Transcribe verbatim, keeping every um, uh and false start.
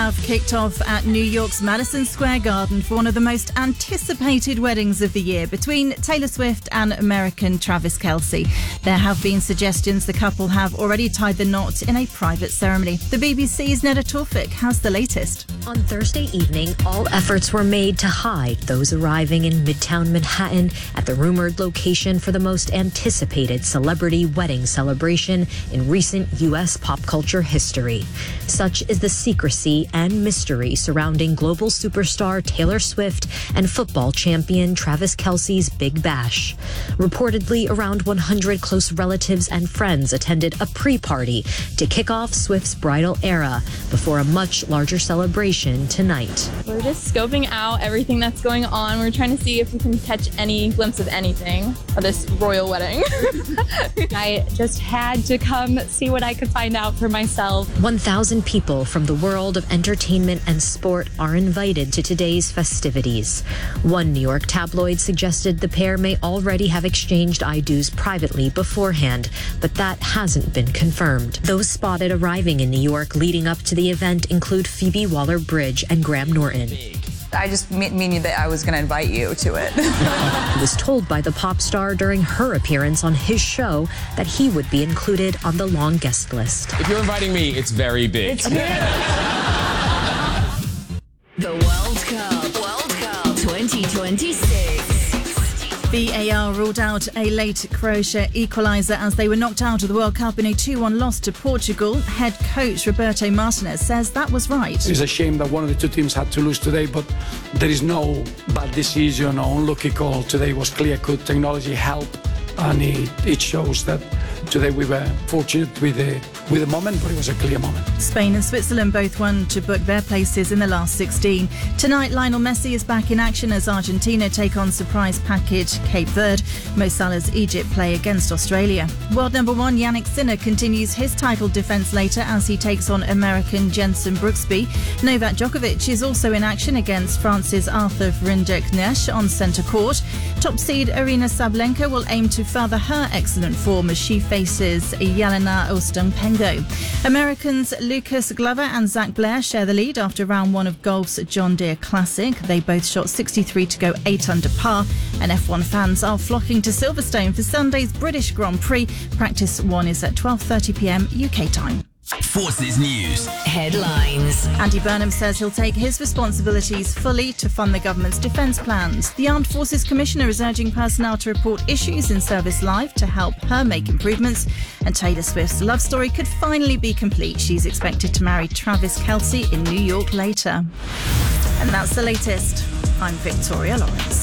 have kicked off at New York's Madison Square Garden for one of the most anticipated weddings of the year between Taylor Swift and American Travis Kelce. There have been suggestions the couple have already tied the knot in a private ceremony. The B B C's Neda Tawfik has the latest. On Thursday evening, all efforts were made to hide those arriving in Midtown Manhattan at the rumored location for the most anticipated celebrity wedding celebration in recent U S pop culture history. Such is the secrecy and mystery surrounding global superstar Taylor Swift and football champion Travis Kelce's Big Bash. Reportedly, around one hundred close relatives and friends attended a pre-party to kick off Swift's bridal era before a much larger celebration tonight. We're just scoping out everything that's going on. We're trying to see if we can catch any glimpse of anything of this royal wedding. I just had to come see what I could find out for myself. one thousand people from the world of entertainment and sport are invited to today's festivities. One New York tabloid suggested the pair may already have exchanged I do's privately beforehand, but that hasn't been confirmed. Those spotted arriving in New York leading up to the event include Phoebe Waller-Bridge and Graham Norton. I just mean that I was going to invite you to it. Was told by the pop star during her appearance on his show that he would be included on the long guest list. If you're inviting me, it's very big. It's big. The World Cup. World Cup twenty twenty-six. V A R ruled out a late Croatia equaliser as they were knocked out of the World Cup in a two one loss to Portugal. Head coach Roberto Martinez says that was right. It's a shame that one of the two teams had to lose today, but there is no bad decision or unlucky call. Today was clear-cut. Technology helped, and it, it shows that today we were fortunate with the with the moment, but it was a clear moment. Spain and Switzerland both won to book their places in the last sixteen. Tonight, Lionel Messi is back in action as Argentina take on surprise package Cape Verde. Mo Salah's Egypt play against Australia. World number one Yannick Sinner continues his title defence later as he takes on American Jenson Brooksby. Novak Djokovic is also in action against France's Arthur Rinderknecht on centre court. Top seed Aryna Sabalenka will aim to further her excellent form as she faces Jelena Ostapenko. Americans Lucas Glover and Zach Blair share the lead after round one of golf's John Deere Classic. They both shot sixty-three to go eight under par, and F one fans are flocking to Silverstone for Sunday's British Grand Prix. Practice one is at twelve thirty p m U K time. Forces News headlines. Andy Burnham says he'll take his responsibilities fully to fund the government's defence plans. The Armed Forces Commissioner is urging personnel to report issues in service live to help her make improvements. And Taylor Swift's love story could finally be complete. She's expected to marry Travis Kelce in New York later. And that's the latest. I'm Victoria Lawrence.